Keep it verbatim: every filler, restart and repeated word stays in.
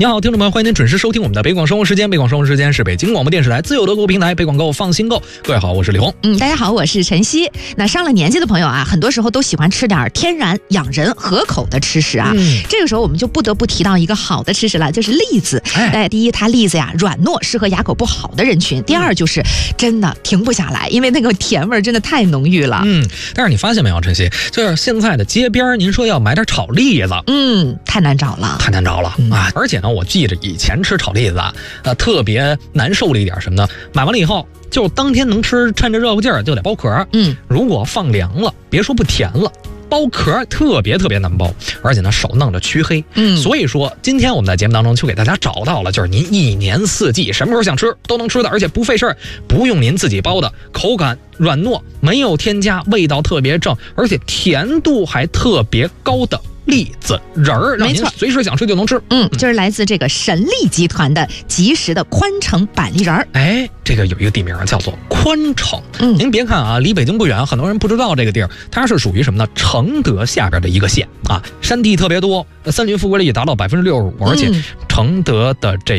你好，听众朋友，欢迎您准时收听我们的北广生活时间。北广生活时间是北京广播电视台自有的购物平台北广购放心购。各位好，我是李红。 嗯，大家好，我是晨曦。那上了年纪的朋友啊，很多时候都喜欢吃点天然养人合口的吃食啊。嗯、这个时候我们就不得不提到一个好的吃食了，就是栗子。哎，哎第一，它栗子呀软糯，适合牙口不好的人群；第二，就是真的停不下来，因为那个甜味真的太浓郁了。 嗯，但是你发现没有，晨曦，就是现在的街边，您说要买点炒栗子， 嗯，太难找了， 太难找了、嗯、啊！而且呢，我记着以前吃炒栗子啊，呃，特别难受的一点什么呢？买完了以后，就当天能吃，趁着热乎劲儿就得剥壳。嗯，如果放凉了，别说不甜了。剥壳特别特别难剥，而且呢手弄着黢黑。嗯，所以说今天我们在节目当中就给大家找到了，就是您一年四季什么时候想吃都能吃的，而且不费事儿，不用您自己包的，口感软糯，没有添加，味道特别正，而且甜度还特别高的栗子仁儿，让您随时想吃就能吃。 嗯，就是来自这个神栗集团的即食的宽城板栗仁儿。 哎，这个有一个地名叫做宽城。嗯，您别看啊，离北京不远，很多人不知道这个地儿，它是属于什么呢？承德下边的一个县啊，山地特别多，森林覆盖率达到百分之六十五，而且承德的这